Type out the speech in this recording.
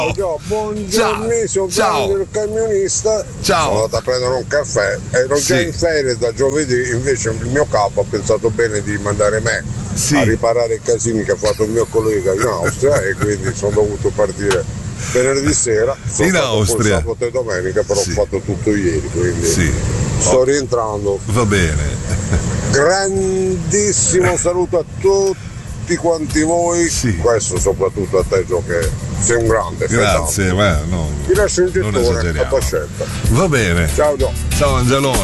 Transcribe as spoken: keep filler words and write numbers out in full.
Ciao, buongiorno, sono il camionista. Ciao. Sono andato a prendere un caffè. Ero Sì. già in ferie da giovedì, invece il mio capo ha pensato bene di mandare me Sì. a riparare i casini che ha fatto il mio collega in Austria e quindi sono dovuto partire venerdì sera. Sono In stato poi Austria. sabato e domenica, però Sì. ho fatto tutto ieri, quindi Sì. sto Oh. rientrando. Va bene. Grandissimo saluto a tutti quanti voi, Sì. questo soprattutto a te Gio, che sei un grande. Grazie, ma no. Ti lascio il Non gettone a esageriamo. tua scelta. Va bene. Ciao Gio. Ciao Angelone.